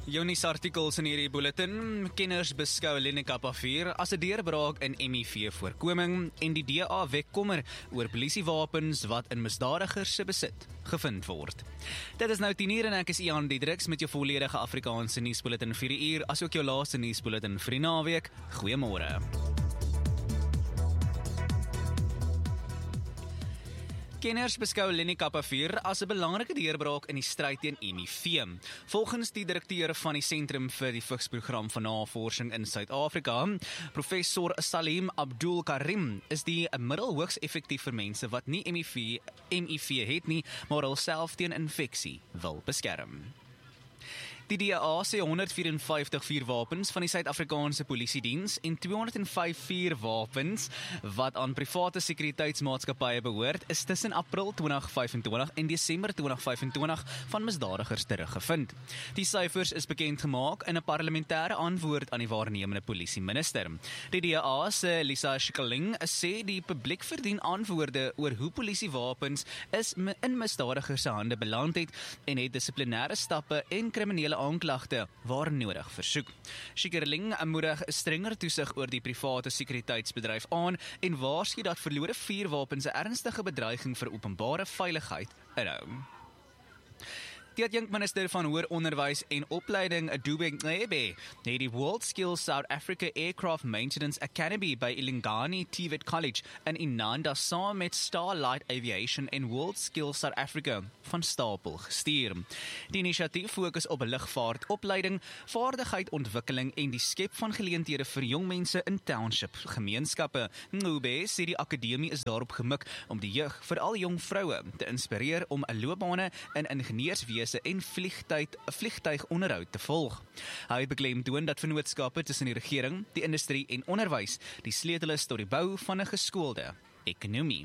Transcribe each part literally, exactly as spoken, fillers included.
Jou nuusartikels in hierdie bulletin: kenners beskou Lenikapavier as 'n deurbraak in M I V-voorkoming en die D A wek kommer oor polisiewapens wat in misdadigers se besit gevind word. Dit is nou tien uur en ek is Ian Diedriks met jou volledige Afrikaanse nuusbulletin vir die uur, asook jou laaste nuusbulletin vir die naweek. Goeiemôre. Kenners beskou Lenikapavier as 'n belangrike deurbraak in die stryd teen M I V. Volgens die direkteur van die Sentrum vir die Vigsprogram van Navorsing in Suid-Afrika, Professor Salim Abdul Karim, is die middel hoogs effektief vir mense wat nie M I V, M I V het nie, maar hulself teen infeksie wil beskerm. Die D A sê honderdvyf vuurwapens van die Suid-Afrikaanse Polisiediens en tweehonderdvyf vuurwapens wat aan private sekuriteitsmaatskappye behoort, is tussen April twintig vyf-en-twintig en Desember twintig vyf-en-twintig van misdadigers teruggevind. Die syfers is bekend gemaak in 'n parlementêre antwoord aan die waarnemende polisieminister. Die D A se Lisa Schikkeling sê die publiek verdien antwoorde oor hoe polisiewapens is in misdadigers se hande beland het en het dissiplinêre stappe en kriminele aanklagte waar nodig versoek. Schikkeling moedig strenger toesig oor die private sekuriteitsbedryf aan en waarsku dat verlore vuurwapens 'n ernstige bedreiging vir openbare veiligheid inhou. Die adjunkminister van Hoër Onderwys en Opleiding, Dube Ngcebe, het die World Skills South Africa Aircraft Maintenance Academy by Ilingani T V E T College in Inanda saam met Starlight Aviation en World Skills South Africa van stapel gestuur. Die inisiatief fokus op lugvaartopleiding, vaardigheidsontwikkeling en die skep van geleenthede vir jong mense in township gemeenskappe. Ngcebe sê die akademie is daarop gemik om die jeug, veral jong vroue, te inspireer om 'n loopbane in ingenieurswese en vliegtuig, vliegtuigonderhoud te volg. Hy beklemtoon dat vennootskappe tussen die regering, die industrie en onderwys die sleutel is tot die bou van 'n geskoolde ekonomie.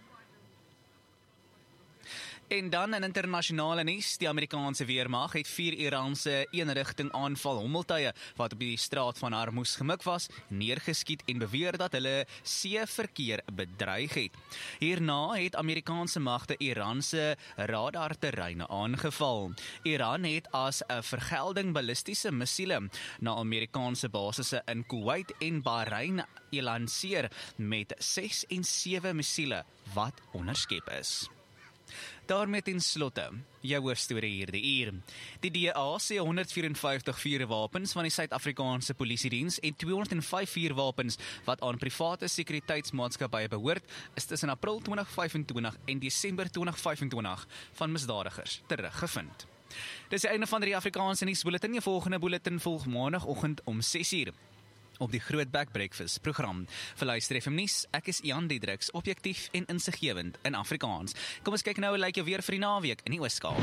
En dan in internasionale nuus, die Amerikaanse weermag het vier Iraanse eenrigting aanval hommeltuie wat op die straat van Hormuz gemik was, neergeskiet en beweer dat hulle seeverkeer bedreig het. Hierna het Amerikaanse magte Iranse radarterreine aangeval. Iran het as 'n vergelding ballistiese missiele na Amerikaanse basisse in Kuwait en Bahrein gelanseer met ses en sewe missiele wat onderskep is. Daarmee ten slotte, jou hoofstorie hierdie uur. Die D A sê honderdvyf vuurwapens van die Suid-Afrikaanse Polisiediens en tweehonderdvyf vuurwapens wat aan private sekuriteitsmaatskappye behoort, is tussen April twintig vyf-en-twintig en Desember twintig vyf-en-twintig van misdadigers teruggevind. Dis die einde van die Afrikaanse nuusbulletin. Die volgende bulletin volg maandagooggend om ses uur. Op die Grootbek Breakfast program. Vir luister F M nuus, ek is Ian Diedriks, objektief en insiggewend in Afrikaans. Kom ons kyk nou hoe lyk jou weer vir die naweek in die Oos-Kaap.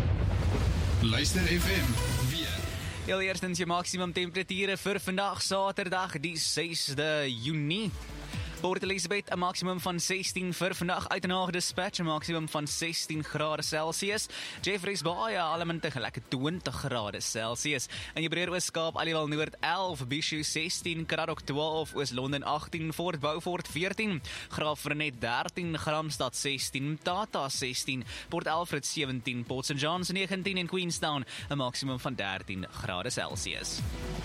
Luister F M, weer. Heel eerstens jou maksimum temperature vir vandag Saterdag die sesde Junie. Port Elizabeth, 'n maksimum van sestien vir vandag. Uitenhaag Dispatch, 'n maksimum van sestien grade Celsius. Jeffreys Bay, Allemente gelyke twintig grade Celsius. In jou breër Oos-Kaap, Aliwal Noord elf, Bishu sestien, Kraddock twaalf, Oos-London agttien, Fort Beaufort veertien, Graafrenet dertien, Gramstad sestien, Tata sestien, Port Alfred sewentien, Port Saint Johns negentien en Queenstown, 'n maksimum van dertien grade Celsius.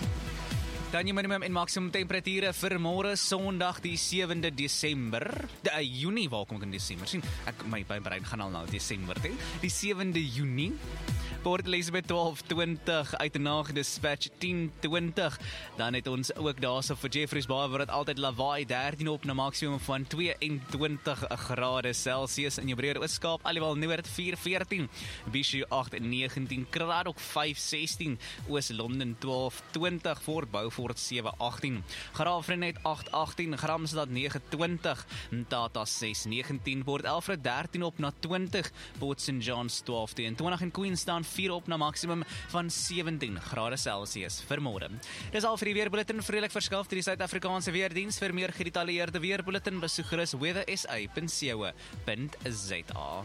Dan jou minimum en maksimum temperature vir môre Sondag die sewende Desember. Die Junie, waar kom ek in Desember sien? Ek my my brein gaan al nou Desember toe. Die sewende Junie. Port Elizabeth twaalf twintig, Uitenhaag Dispatch tien twintig. Dan het ons ook daarso vir Jeffreys Bay waar dit altyd lawaai dertien op na maksimum van twee en twintig grade Celsius. In jou breër Oos-Kaap, Aliwal Noord vier veertien, Bishu agt negentien, Kraddock vyf sestien, Oos-London twaalf twintig, Fort Beaufort sewe agttien, Graafrenet agt agttien, Gramstad nege twintig, Tata ses negentien, Port Alfred dertien op na twintig, Port Saint Johns twaalf twintig en Queenstown vier op na maksimum van sewentien grade Celsius vir môre. Dis al vir die weerbulletin, vredelik verskaf deur die Suid-Afrikaanse Weerdiens. Vir meer gedetailleerde weerbulletin besoek gerus weather s a punt co punt z a.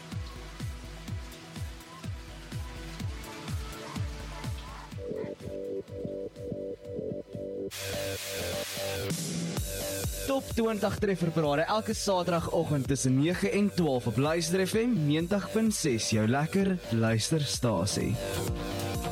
Top twintig trefferparade elke Saterdagoggend tussen nege en twaalf op Luister F M negentig punt ses, jou lekker luisterstasie.